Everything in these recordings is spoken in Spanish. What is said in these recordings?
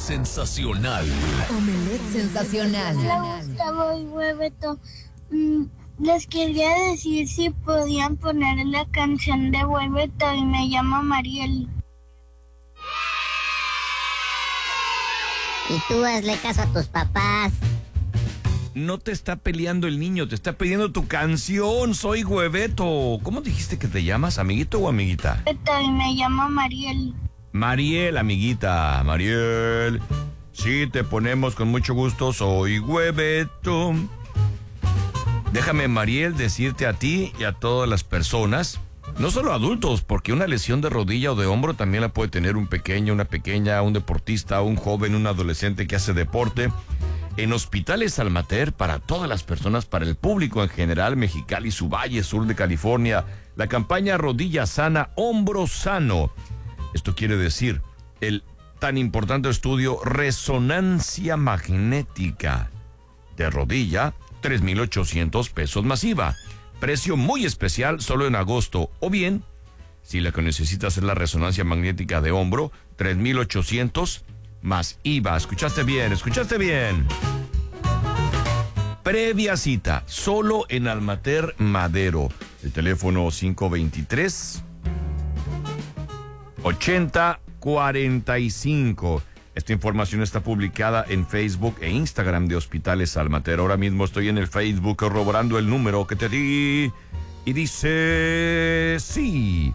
sensacional. Omelette sensacional. Hola Gustavo y Hueveto. Les quería decir si podían poner la canción de Hueveto y me llamo Mariel. Y tú hazle caso a tus papás. No te está peleando el niño, te está pidiendo tu canción. Soy Hueveto. ¿Cómo dijiste que te llamas, amiguito o amiguita? Hueveto y me llamo Mariel. Mariel, amiguita. Mariel. Sí, te ponemos con mucho gusto. Soy Hueveto. Déjame, Mariel, decirte a ti y a todas las personas, no solo adultos, porque una lesión de rodilla o de hombro también la puede tener un pequeño, una pequeña, un deportista, un joven, un adolescente que hace deporte. En Hospitales Almater, para todas las personas, para el público en general, Mexicali, su valle, sur de California, la campaña Rodilla Sana, Hombro Sano. Esto quiere decir el tan importante estudio Resonancia Magnética de rodilla, 3,800 pesos más IVA. Precio muy especial, solo en agosto. O bien, si la que necesitas es la resonancia magnética de hombro, 3,800 más IVA. ¿Escuchaste bien? ¿Escuchaste bien? Previa cita, solo en Almater Madero. El teléfono 523-8045. Esta información está publicada en Facebook e Instagram de Hospitales Almater. Ahora mismo estoy en el Facebook corroborando el número que te di. Y dice, sí,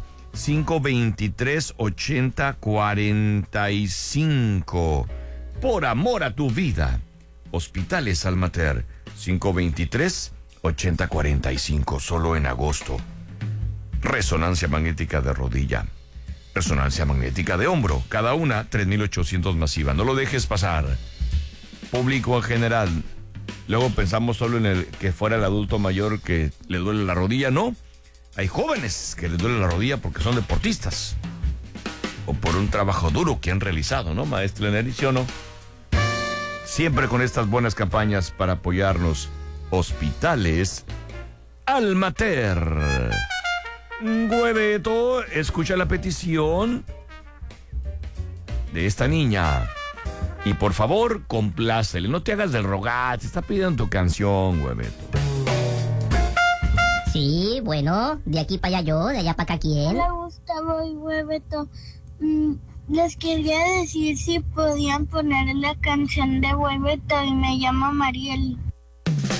523-8045. Por amor a tu vida. Hospitales Almater, 523-8045. Solo en agosto. Resonancia magnética de rodilla. Resonancia magnética de hombro, cada una 3,800 masiva. No lo dejes pasar. Público en general. Luego pensamos solo en el que fuera el adulto mayor que le duele la rodilla. No, hay jóvenes que les duele la rodilla porque son deportistas o por un trabajo duro que han realizado, ¿no, maestro Leneri, sí o no? Siempre con estas buenas campañas para apoyarnos. Hospitales Almater. Hueveto, escucha la petición de esta niña y por favor complácele, no te hagas del rogar, te está pidiendo tu canción, Hueveto. Sí, bueno, de aquí para allá yo, de allá para acá quién. Hola Gustavo y Hueveto. Les quería decir si podían poner la canción de Hueveto y me llamo Mariel.